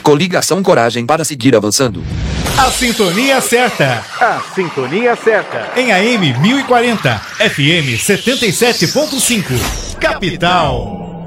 Coligação Coragem para seguir avançando. A sintonia certa. A sintonia certa. Em AM 1040, FM 77.5. Capital.